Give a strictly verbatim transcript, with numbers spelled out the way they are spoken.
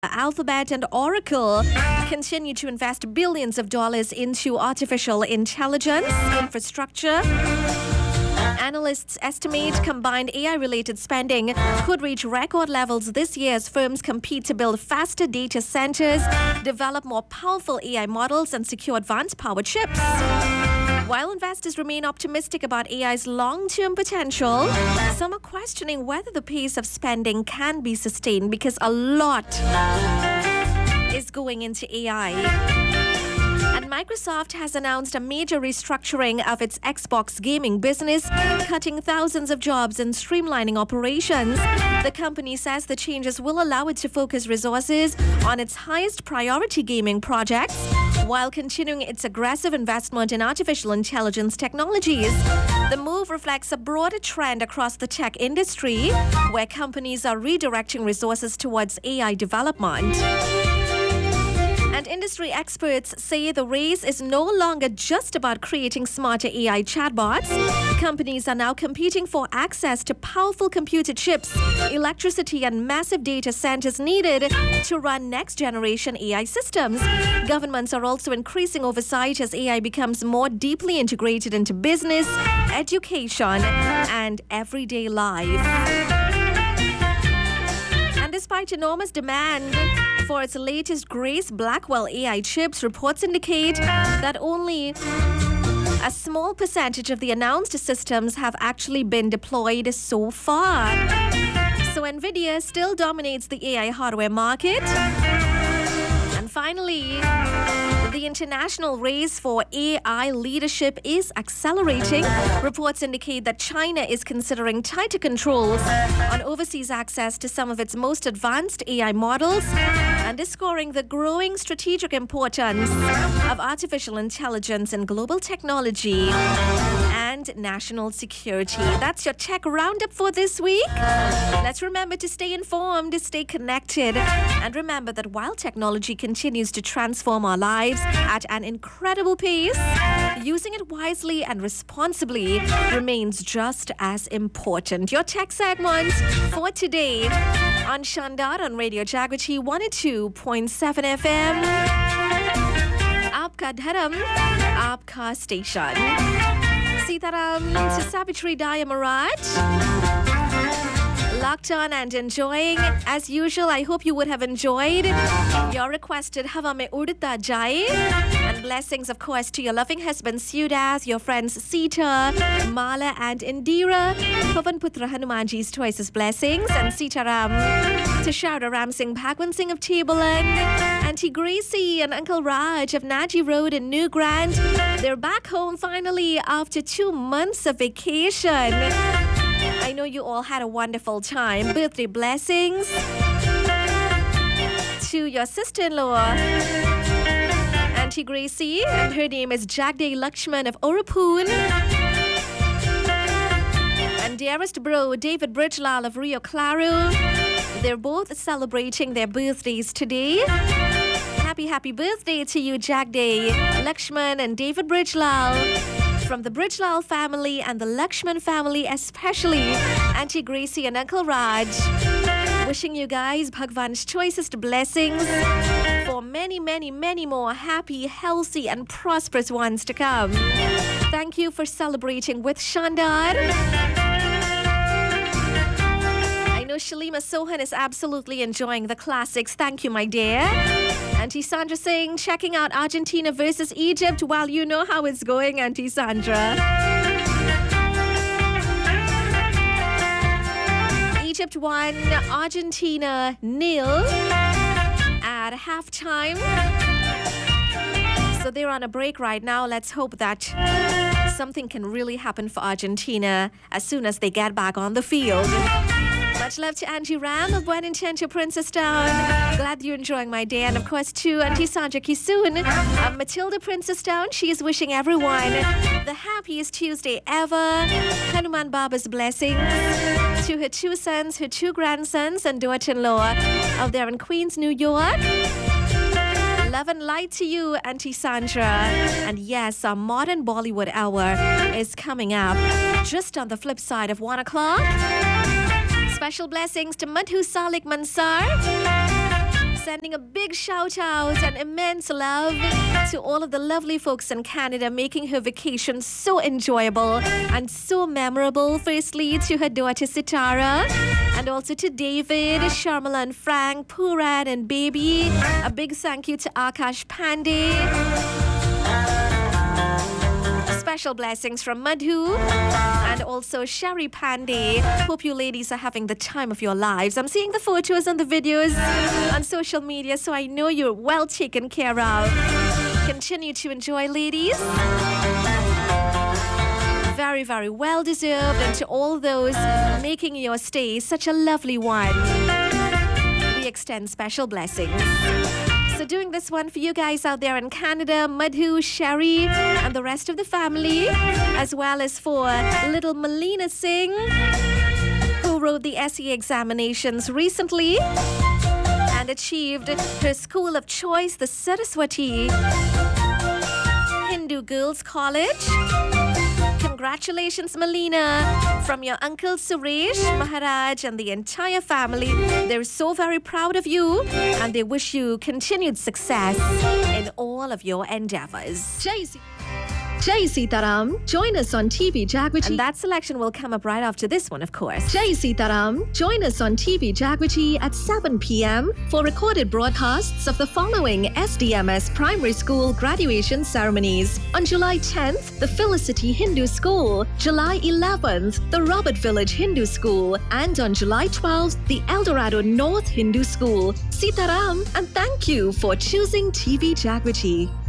Alphabet and Oracle continue to invest billions of dollars into artificial intelligence infrastructure. Analysts estimate combined A I-related spending could reach record levels this year as firms compete to build faster data centers, develop more powerful A I models, and secure advanced power chips. While investors remain optimistic about A I's long-term potential, some are questioning whether the pace of spending can be sustained because a lot is going into A I. And Microsoft has announced a major restructuring of its Xbox gaming business, cutting thousands of jobs and streamlining operations. The company says the changes will allow it to focus resources on its highest priority gaming projects, while continuing its aggressive investment in artificial intelligence technologies. The move reflects a broader trend across the tech industry, where companies are redirecting resources towards A I development. And industry experts say the race is no longer just about creating smarter A I chatbots. Companies are now competing for access to powerful computer chips, electricity, and massive data centers needed to run next-generation A I systems. Governments are also increasing oversight as A I becomes more deeply integrated into business, education, and everyday life. And despite enormous demand for its latest Grace Blackwell A I chips, reports indicate that only a small percentage of the announced systems have actually been deployed so far. So NVIDIA still dominates the A I hardware market. And finally, the international race for A I leadership is accelerating. Reports indicate that China is considering tighter controls on overseas access to some of its most advanced A I models, underscoring the growing strategic importance of artificial intelligence in global technology and national security. That's your tech roundup for this week. Let's remember to stay informed, to stay connected, and remember that while technology continues to transform our lives at an incredible pace, using it wisely and responsibly remains just as important. Your tech segment for today on Shandar on Radio Jagriti one oh two point seven F M. Aapka Dharam, Aapka Station. Sitaram to Savitri Dayamarat. Locked on and enjoying. As usual, I hope you would have enjoyed your requested Hava Mein Udta Jaye. And blessings, of course, to your loving husband Sudas, your friends Sita, Mala, and Indira. Pavan Putra Hanumanji's choicest blessings. And Sitaram to Sharda Ram Singh Bhagwan Singh of Tableland, Auntie Gracie and Uncle Raj of Naji Road in New Grand. They're back home finally after two months of vacation. I know you all had a wonderful time. Birthday blessings to your sister-in-law, Auntie Gracie, and her name is Jagday Lakshman of Orapoon. And dearest bro, David Bridgelal of Rio Claro. They're both celebrating their birthdays today. Happy, happy birthday to you, Jagday Lakshman and David Bridgelal. From the Bridgelal family and the Lakshman family especially, Auntie Gracie and Uncle Raj. Wishing you guys Bhagwan's choicest blessings for many, many, many more happy, healthy, and prosperous ones to come. Thank you for celebrating with Shandar. I know Shalima Sohan is absolutely enjoying the classics. Thank you, my dear. Auntie Sandra saying, checking out Argentina versus Egypt. Well, you know how it's going, Auntie Sandra. Egypt won, Argentina nil at halftime. So they're on a break right now. Let's hope that something can really happen for Argentina as soon as they get back on the field. Much love to Angie Ram of Buen Intento Princess Town. Glad you're enjoying my day. And of course to Auntie Sandra Kisoon of Matilda Princess Town. She is wishing everyone the happiest Tuesday ever. Hanuman Baba's blessings to her two sons, her two grandsons, and daughter-in-law out there in Queens, New York. Love and light to you, Auntie Sandra. And yes, our modern Bollywood hour is coming up just on the flip side of one o'clock. Special blessings to Madhu Salik Mansar, Sending a big shout out and immense love to all of the lovely folks in Canada, making her vacation so enjoyable and so memorable. Firstly, to her daughter Sitara, and also to David, Sharmila and Frank, Puran and Baby. A big thank you to Akash Pandey. Special blessings from Madhu and also Shari Pandey. Hope you ladies are having the time of your lives. I'm seeing the photos and the videos on social media, so I know you're well taken care of. Continue to enjoy, ladies. Very, very well deserved. And to all those making your stay such a lovely one, we extend special blessings. So doing this one for you guys out there in Canada, Madhu, Sherry, and the rest of the family, as well as for little Melina Singh, who wrote the S E examinations recently and achieved her school of choice, the Saraswati Hindu Girls College. Congratulations, Melina, from your uncle Suresh, Maharaj, and the entire family. They're so very proud of you, and they wish you continued success in all of your endeavors. Jai Jai Sitaram, join us on T V Jagriti. And that selection will come up right after this one, of course. Jai Sitaram, join us on T V Jagriti at seven p.m. for recorded broadcasts of the following S D M S primary school graduation ceremonies. On July tenth, the Felicity Hindu School. July eleventh, the Robert Village Hindu School. And on July twelfth, the Eldorado North Hindu School. Sitaram, and thank you for choosing T V Jagriti.